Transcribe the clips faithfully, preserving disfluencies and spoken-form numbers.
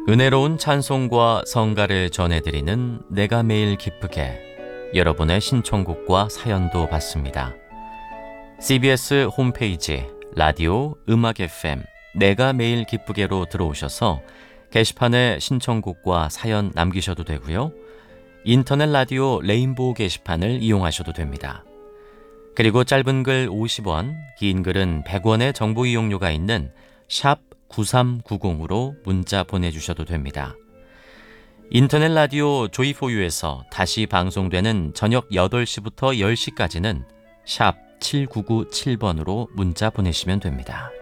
은혜로운 찬송과 성가를 전해드리는 내가 매일 기쁘게, 여러분의 신청곡과 사연도 받습니다. 씨비에스 홈페이지 라디오 음악 에프엠 내가 매일 기쁘게로 들어오셔서 게시판에 신청곡과 사연 남기셔도 되고요. 인터넷 라디오 레인보우 게시판을 이용하셔도 됩니다. 그리고 짧은 글 오십 원, 긴 글은 백 원의 정보 이용료가 있는 샵 구삼구공으로 문자 보내주셔도 됩니다. 인터넷 라디오 조이포유에서 다시 방송되는 저녁 여덟 시부터 열 시까지는 샵 칠구구칠 번으로 문자 보내시면 됩니다.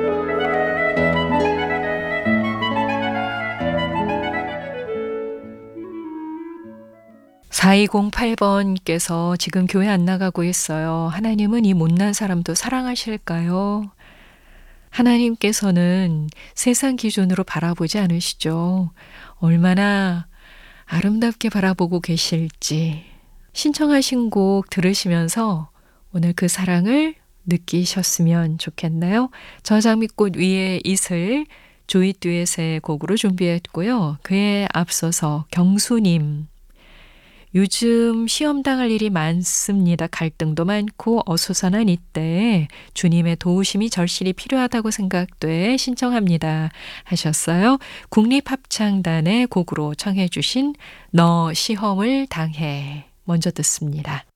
사이공팔 번께서 지금 교회 안 나가고 있어요. 하나님은 이 못난 사람도 사랑하실까요? 하나님께서는 세상 기준으로 바라보지 않으시죠. 얼마나 아름답게 바라보고 계실지. 신청하신 곡 들으시면서 오늘 그 사랑을 느끼셨으면 좋겠나요? 저장미꽃 위에 이슬 조이 듀엣의 곡으로 준비했고요. 그에 앞서서 경수님, 요즘 시험 당할 일이 많습니다. 갈등도 많고 어수선한 이때에 주님의 도우심이 절실히 필요하다고 생각돼 신청합니다 하셨어요. 국립합창단의 곡으로 청해 주신 너 시험을 당해 먼저 듣습니다.